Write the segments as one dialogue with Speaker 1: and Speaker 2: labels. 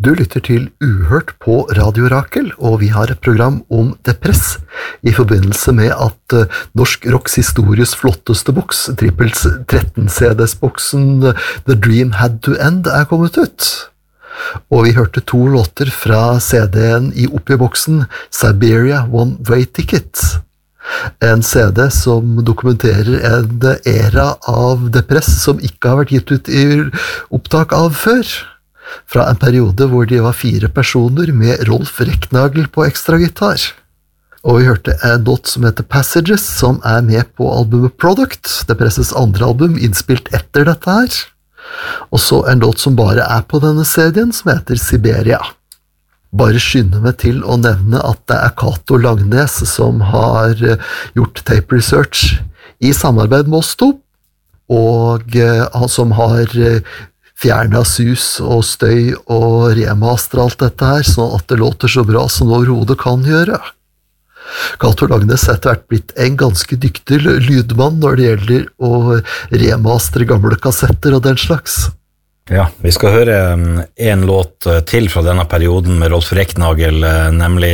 Speaker 1: Du lytter til Uhørt på Radio Rakel, og vi har et program om depress i forbindelse med at Norsk Rocks histories flotteste boks, Trippels 13-CDs-boksen The Dream Had to End, kommet ut. Og vi hørte 2 låter fra CD-en i Oppi-boksen Siberia One Way Ticket. En CD som dokumenterer en era av depress som ikke har vært gitt ut i opptak av før. Fra en periode hvor de var 4 personer med Rolf Recknagel på ekstra gitar. Og vi hørte en låt som heter Passages, som med på albumet Product, Depresses andre album, innspilt etter dette her. Og så en låt som bare på denne serien, som heter Siberia. Bare skynde meg til å nevne at det Cato Langnes som har gjort tape research i samarbeid med oss 2, og han som har fjernet sus og støy og remaster alt dette her, sånn at det låter så bra som overhodet kan gjøre. Cato Langnes etter hvert blitt en ganske dyktig lydmann når det gjelder å remastere gamle kassetter og den slags.
Speaker 2: Ja, vi skal høre en låt til fra denne perioden med Rolf Recknagel, nemlig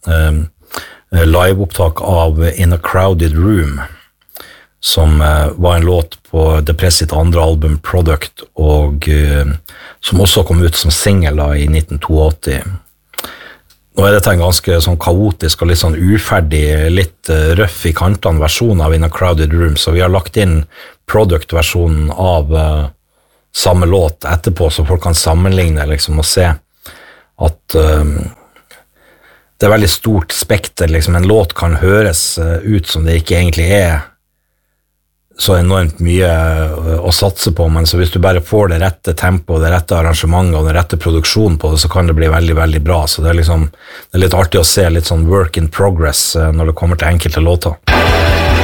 Speaker 2: liveopptak av In a Crowded Room, som var en låt på Depress sitt andre album Product, og som også kom ut som single i 1982. Nå dette en ganske sånn kaotisk og litt sånn uferdig, litt røff i kantene versjon av In a Crowded Room, så vi har lagt inn Product-versjonen av samme låt etterpå, så folk kan sammenligne liksom, og se at det veldig stort spekter, liksom, en låt kan høres ut som det ikke egentlig så enormt mye å satse på, men så hvis du bare får det rette tempoet, det rette arrangementet og den rette produksjonen på det, så kan det bli veldig, veldig bra. Så det liksom, det litt artig å se litt sånn work in progress når det kommer til enkelte låter.